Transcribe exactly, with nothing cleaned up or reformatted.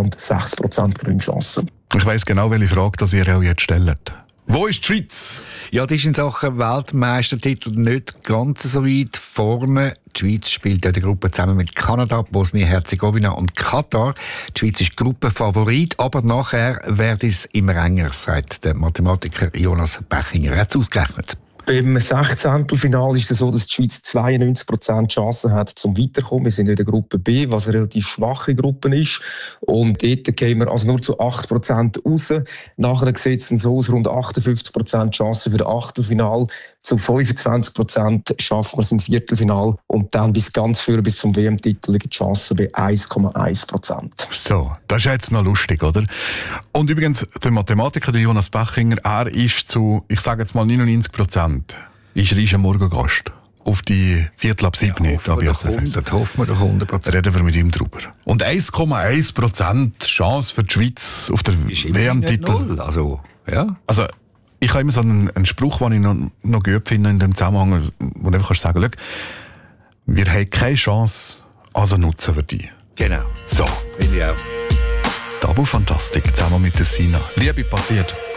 rund sechs Prozent Gewinnchancen. Ich weiss genau, welche Frage das ihr auch jetzt stellt. Wo ist die Schweiz? Ja, die ist in Sachen Weltmeistertitel nicht ganz so weit vorne. Die Schweiz spielt ja die Gruppe zusammen mit Kanada, Bosnien-Herzegowina und Katar. Die Schweiz ist Gruppenfavorit, aber nachher wird es immer enger, sagt der Mathematiker Jonas Bechinger. Er hat es ausgerechnet. Beim Sechzehntelfinale ist es so, dass die Schweiz zweiundneunzig Prozent Chancen hat, zum Weiterkommen. Wir sind in der Gruppe B, was eine relativ schwache Gruppe ist. Und dort gehen wir also nur zu acht Prozent raus. Nachher sieht es dann so aus, rund achtundfünfzig Prozent Chancen für das Achtelfinale. Zu fünfundzwanzig Prozent schaffen wir es im Viertelfinale. Und dann bis ganz früh, bis zum W M-Titel, liegen die Chancen bei eins Komma eins Prozent. So, das ist jetzt noch lustig, oder? Und übrigens, der Mathematiker, der Jonas Bechinger, er ist zu, ich sage jetzt mal neunundneunzig Prozent, ist er ein Morgengast. Auf die Viertel ab sieben. Ja, hoffen wir doch hundert, hoffen wir doch hundert Prozent. Reden wir mit ihm drüber. Und eins Komma eins Prozent Chance für die Schweiz auf der W M-Titel. Also, ja. Also, ich habe immer so einen, einen Spruch, den ich noch, noch gut finde in dem Zusammenhang, wo du einfach sagen kannst, wir haben keine Chance, also nutzen wir die. Genau. So. Finde ich auch. Tabu Fantastik zusammen mit der Sina. Liebe passiert.